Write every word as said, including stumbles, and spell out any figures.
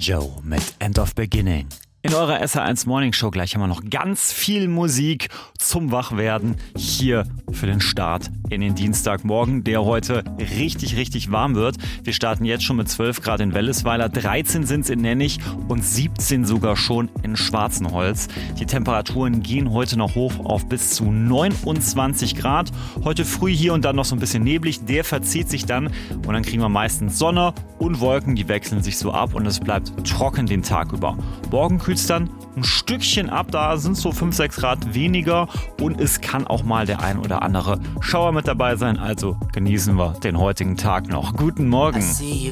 Joe mit End of Beginning. In eurer S R eins Morning Show gleich haben wir noch ganz viel Musik zum Wachwerden hier für den Start in den Dienstagmorgen, der heute richtig, richtig warm wird. Wir starten jetzt schon mit zwölf Grad in Wellesweiler, dreizehn sind es in Nennig und siebzehn sogar schon in Schwarzenholz. Die Temperaturen gehen heute noch hoch auf bis zu neunundzwanzig Grad. Heute früh hier und dann noch so ein bisschen neblig, der verzieht sich dann und dann kriegen wir meistens Sonne und Wolken, die wechseln sich so ab und es bleibt trocken den Tag über. Morgen kühlt es dann ein Stückchen ab, da sind so fünf, sechs Grad weniger und es kann auch mal der ein oder andere Schauer mit dabei sein, also genießen wir den heutigen Tag noch. Guten Morgen.